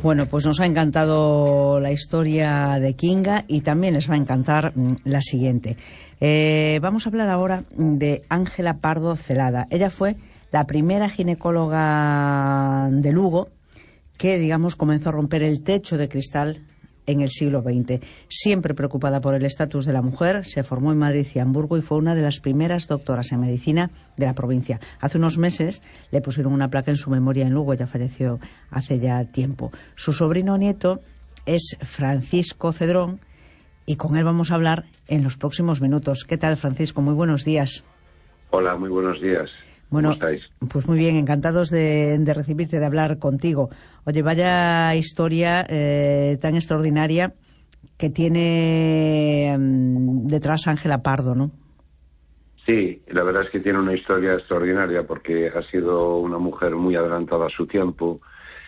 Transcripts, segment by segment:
Bueno, pues nos ha encantado la historia de Kinga y también les va a encantar la siguiente. Vamos a hablar ahora de Ángela Pardo Celada. Ella fue la primera ginecóloga de Lugo que, digamos, comenzó a romper el techo de cristal en el siglo XX. Siempre preocupada por el estatus de la mujer, se formó en Madrid y Hamburgo y fue una de las primeras doctoras en medicina de la provincia. Hace unos meses le pusieron una placa en su memoria en Lugo, ella falleció hace ya tiempo. Su sobrino nieto es Francisco Cedrón y con él vamos a hablar en los próximos minutos. ¿Qué tal, Francisco? Muy buenos días. Hola, muy buenos días. Bueno, ¿cómo estáis? Pues muy bien, encantados de recibirte, de hablar contigo. Oye, vaya historia tan extraordinaria que tiene detrás Ángela Pardo, ¿no? Sí, la verdad es que tiene una historia extraordinaria porque ha sido una mujer muy adelantada a su tiempo,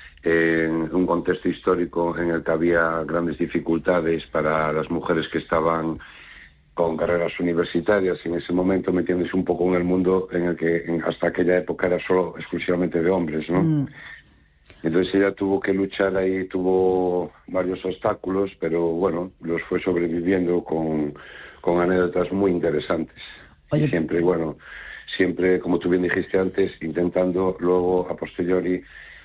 en un contexto histórico en el que había grandes dificultades para las mujeres que estaban con carreras universitarias en ese momento, metiéndose un poco en el mundo en el que hasta aquella época era solo exclusivamente de hombres, ¿no? Entonces ella tuvo que luchar ahí, tuvo varios obstáculos, pero bueno, los fue sobreviviendo con anécdotas muy interesantes. Oye. Y siempre, bueno, siempre, como tú bien dijiste antes, intentando luego, a posteriori,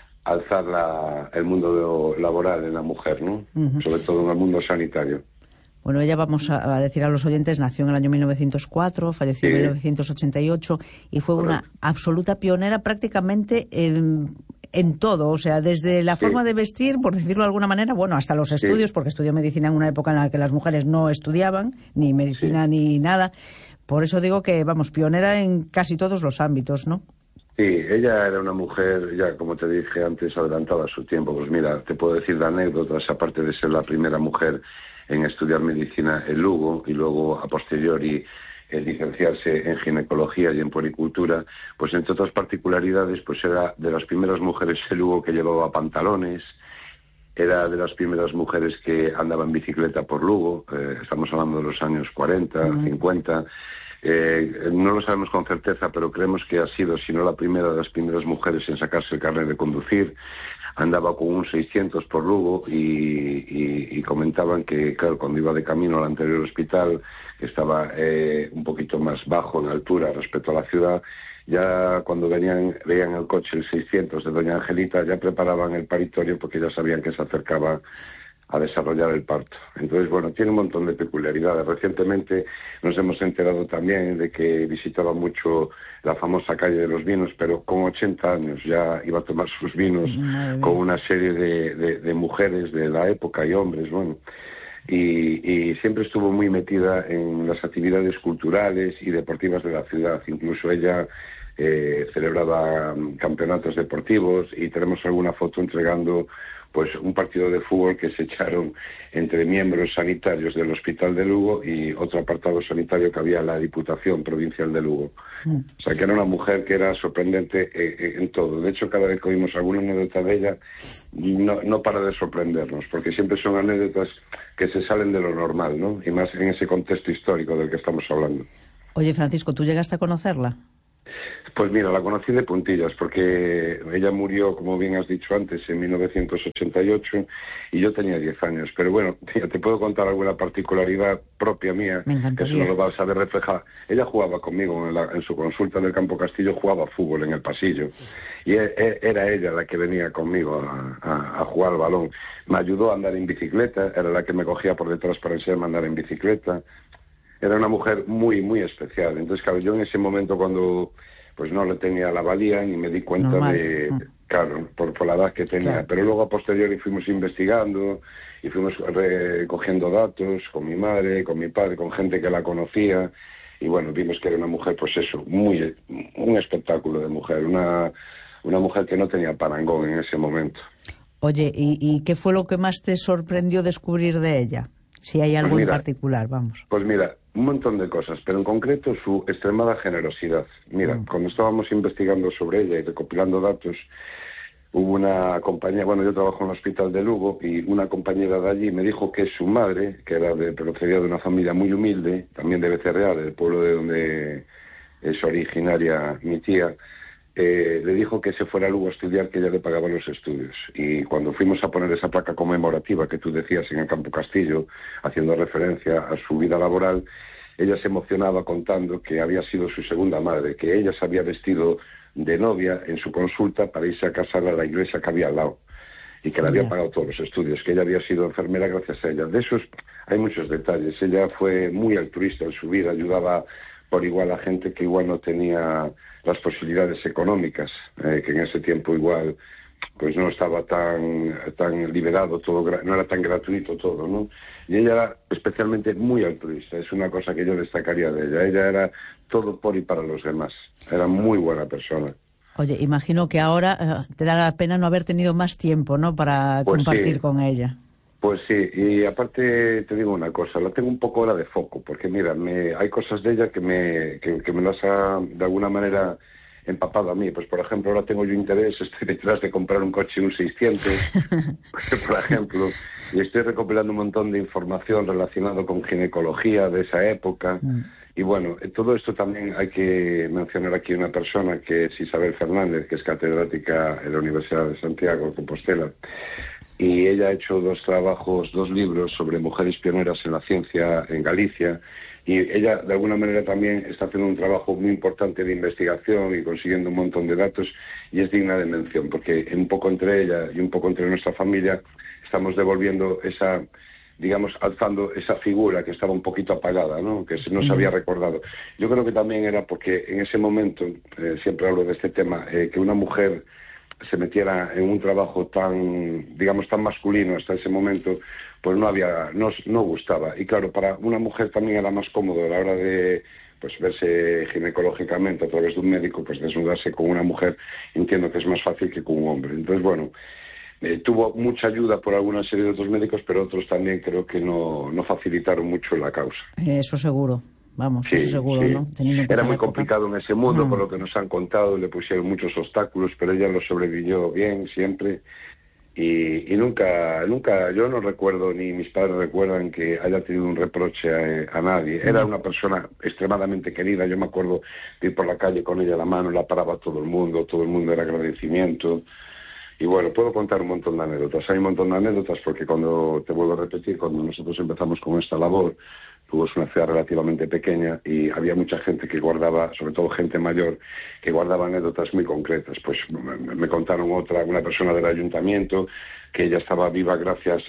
alzar el mundo laboral en la mujer, ¿no? Sobre todo en el mundo sanitario. Bueno, ella, vamos a decir a los oyentes, nació en el año 1904, falleció en 1988 y fue una absoluta pionera prácticamente en todo, o sea, desde la forma de vestir, por decirlo de alguna manera, bueno, hasta los estudios, porque estudió medicina en una época en la que las mujeres no estudiaban, ni medicina ni nada. Por eso digo que, vamos, pionera en casi todos los ámbitos, ¿no? Sí, ella era una mujer, ya como te dije antes, adelantada a su tiempo. Pues mira, te puedo decir de anécdotas, aparte de ser la primera mujer en estudiar medicina en Lugo y luego a posteriori licenciarse en ginecología y en puericultura, pues entre otras particularidades, pues era de las primeras mujeres en Lugo que llevaba pantalones, era de las primeras mujeres que andaba en bicicleta por Lugo, estamos hablando de los años 40, 50, no lo sabemos con certeza, pero creemos que ha sido, si no la primera, de las primeras mujeres en sacarse el carnet de conducir. Andaba con un 600 por Lugo y comentaban que, claro, cuando iba de camino al anterior hospital, que estaba un poquito más bajo en altura respecto a la ciudad, ya cuando veían el coche el 600 de doña Angelita, ya preparaban el paritorio porque ya sabían que se acercaba a desarrollar el parto. Entonces, bueno, tiene un montón de peculiaridades. Recientemente nos hemos enterado también de que visitaba mucho la famosa calle de los vinos, pero con 80 años ya iba a tomar sus vinos con una serie de mujeres de la época y hombres, bueno. Y siempre estuvo muy metida en las actividades culturales y deportivas de la ciudad. Incluso ella celebraba campeonatos deportivos y tenemos alguna foto entregando pues un partido de fútbol que se echaron entre miembros sanitarios del Hospital de Lugo y otro apartado sanitario que había en la Diputación Provincial de Lugo. O sea, que era una mujer que era sorprendente en todo. De hecho, cada vez que oímos alguna anécdota de ella, no para de sorprendernos, porque siempre son anécdotas que se salen de lo normal, ¿no? Y más en ese contexto histórico del que estamos hablando. Oye, Francisco, ¿tú llegaste a conocerla? Pues mira, la conocí de puntillas porque ella murió, como bien has dicho antes, en 1988 y yo tenía 10 años. Pero bueno, ya te puedo contar alguna particularidad propia mía, que eso no lo vas a ver reflejado. Ella jugaba conmigo en su consulta en el Campo Castillo, jugaba fútbol en el pasillo y era ella la que venía conmigo a jugar al balón. Me ayudó a andar en bicicleta, era la que me cogía por detrás para enseñarme a andar en bicicleta. Era una mujer muy, muy especial. Entonces, claro, yo en ese momento cuando pues no le tenía la valía ni me di cuenta de, claro, por la edad que tenía. Claro. Pero luego a posteriori fuimos investigando y fuimos recogiendo datos con mi madre, con mi padre, con gente que la conocía. Y bueno, vimos que era una mujer, pues eso, un espectáculo de mujer, una mujer que no tenía parangón en ese momento. Oye, ¿y qué fue lo que más te sorprendió descubrir de ella? Si hay algo en particular, vamos. Pues mira, un montón de cosas, pero en concreto su extremada generosidad. Mira, cuando estábamos investigando sobre ella y recopilando datos, hubo una compañera, bueno, yo trabajo en el Hospital de Lugo, y una compañera de allí me dijo que su madre, que procedía de una familia muy humilde, también de Becerreal, del pueblo de donde es originaria mi tía, le dijo que se fuera a Lugo a estudiar, que ella le pagaba los estudios. Y cuando fuimos a poner esa placa conmemorativa que tú decías en el Campo Castillo, haciendo referencia a su vida laboral, ella se emocionaba contando que había sido su segunda madre, que ella se había vestido de novia en su consulta para irse a casar a la iglesia que había al lado, y que le había pagado todos los estudios, que ella había sido enfermera gracias a ella. De esos hay muchos detalles. Ella fue muy altruista en su vida, ayudaba por igual a gente que igual no tenía las posibilidades económicas, que en ese tiempo igual pues no estaba tan liberado todo, no era tan gratuito todo, ¿no? Y ella era especialmente muy altruista, es una cosa que yo destacaría de ella. Ella era todo por y para los demás, era muy buena persona. Oye, imagino que ahora te da la pena no haber tenido más tiempo, ¿no?, para Pues compartir sí. con ella. Pues sí, y aparte te digo una cosa, la tengo un poco ahora de foco, porque mira, hay cosas de ella que me las ha de alguna manera empapado a mí. Pues por ejemplo, ahora tengo yo interés, estoy detrás de comprar un coche, un 600, por ejemplo, y estoy recopilando un montón de información relacionada con ginecología de esa época. Y bueno, todo esto también hay que mencionar aquí una persona que es Isabel Fernández, que es catedrática en la Universidad de Santiago de Compostela. Y ella ha hecho dos libros sobre mujeres pioneras en la ciencia en Galicia, y ella de alguna manera también está haciendo un trabajo muy importante de investigación y consiguiendo un montón de datos, y es digna de mención, porque un poco entre ella y un poco entre nuestra familia estamos devolviendo esa, digamos, alzando esa figura que estaba un poquito apagada, ¿no?, que no se había recordado. Yo creo que también era porque en ese momento, siempre hablo de este tema, que una mujer se metiera en un trabajo tan, digamos, tan masculino hasta ese momento, pues no gustaba. Y claro, para una mujer también era más cómodo a la hora de pues verse ginecológicamente a través de un médico, pues desnudarse con una mujer, entiendo que es más fácil que con un hombre. Entonces, bueno, tuvo mucha ayuda por alguna serie de otros médicos, pero otros también creo que no facilitaron mucho la causa. Eso seguro. Vamos, Sí, eso seguro, sí. ¿no? Teniendo en cuenta Era la muy época. complicado en ese mundo, por lo que nos han contado, le pusieron muchos obstáculos, pero ella lo sobrevivió bien siempre. Y nunca, yo no recuerdo, ni mis padres recuerdan que haya tenido un reproche a nadie. Era una persona extremadamente querida. Yo me acuerdo de ir por la calle con ella a la mano, la paraba todo el mundo era agradecimiento. Y bueno, puedo contar un montón de anécdotas. Hay un montón de anécdotas porque cuando, te vuelvo a repetir, cuando nosotros empezamos con esta labor, Lugo es una ciudad relativamente pequeña y había mucha gente que guardaba, sobre todo gente mayor, que guardaba anécdotas muy concretas. Pues me contaron una persona del ayuntamiento, que ella estaba viva gracias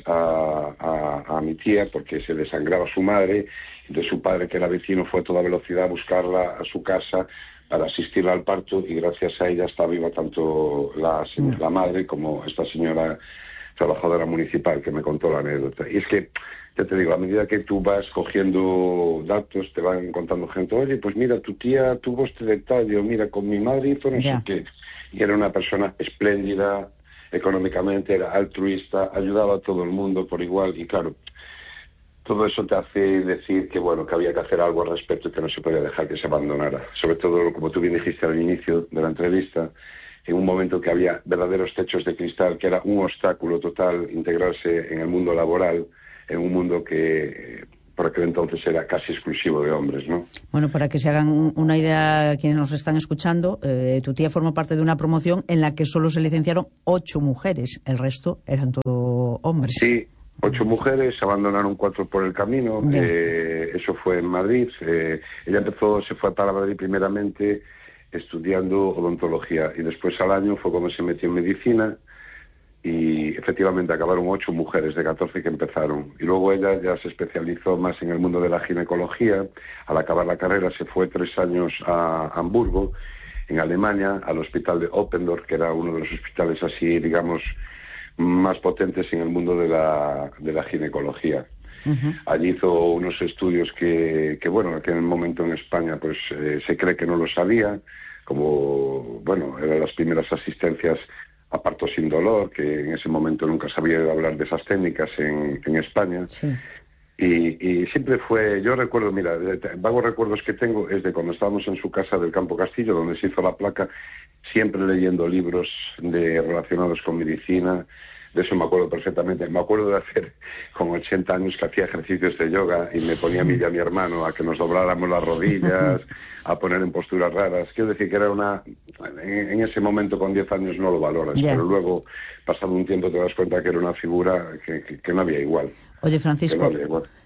a mi tía, porque se desangraba su madre. Entonces su padre, que era vecino, fue a toda velocidad a buscarla a su casa para asistirla al parto, y gracias a ella está viva tanto la madre como esta señora trabajadora municipal que me contó la anécdota. Y es que, ya te digo, a medida que tú vas cogiendo datos, te van contando gente, oye, pues mira, tu tía tuvo este detalle, o mira, con mi madre hizo no sé qué. Y era una persona espléndida, económicamente, era altruista, ayudaba a todo el mundo por igual, y claro, todo eso te hace decir que, bueno, que había que hacer algo al respecto y que no se podía dejar que se abandonara. Sobre todo, como tú bien dijiste al inicio de la entrevista, en un momento que había verdaderos techos de cristal, que era un obstáculo total integrarse en el mundo laboral, en un mundo que por aquel entonces era casi exclusivo de hombres, ¿no? Bueno, para que se hagan una idea quienes nos están escuchando, tu tía forma parte de una promoción en la que solo se licenciaron 8 mujeres, el resto eran todo hombres. Sí. 8 mujeres, abandonaron 4 por el camino, eso fue en Madrid. Ella se fue para Madrid primeramente estudiando odontología, y después al año fue cuando se metió en medicina, y efectivamente acabaron 8 mujeres de 14 que empezaron. Y luego ella ya se especializó más en el mundo de la ginecología. Al acabar la carrera se fue 3 años a Hamburgo, en Alemania, al hospital de Oppendorf, que era uno de los hospitales así, digamos, más potentes en el mundo de la ginecología. Allí hizo unos estudios que bueno, que en el momento en España pues se cree que no lo sabía, como, bueno, eran las primeras asistencias a parto sin dolor, que en ese momento nunca se había oído hablar de esas técnicas en España. Sí. Y siempre fue, yo recuerdo, mira, vagos recuerdos que tengo es de cuando estábamos en su casa del Campo Castillo, donde se hizo la placa, siempre leyendo libros relacionados con medicina, De eso me acuerdo perfectamente. Me acuerdo de hacer con 80 años que hacía ejercicios de yoga y me ponía a mí y a mi hermano a que nos dobláramos las rodillas, a poner en posturas raras. Quiero decir que era en ese momento con 10 años no lo valoras, pero luego, pasado un tiempo, te das cuenta que era una figura que no había igual. Oye, Francisco,